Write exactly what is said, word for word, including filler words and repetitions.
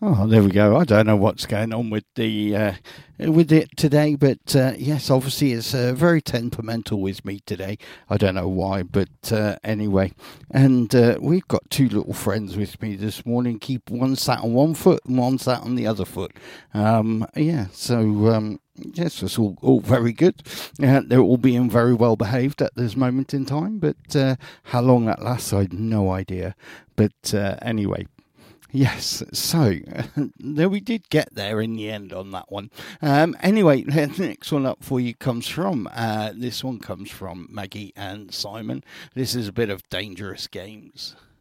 Oh, there we go. I don't know what's going on with the uh, with it today, but uh, yes, obviously it's uh, very temperamental with me today. I don't know why, but uh, anyway. And uh, we've got two little friends with me this morning. Keep one sat on one foot and one sat on the other foot. Um, yeah, so um, yes, it's all, all very good. Uh, they're all being very well behaved at this moment in time, but uh, how long that lasts, I have no idea. But uh, anyway. Yes, so there we did get there in the end on that one. Um, anyway, the next one up for you comes from, uh, this one comes from Maggie and Simon. This is a bit of Dangerous Games.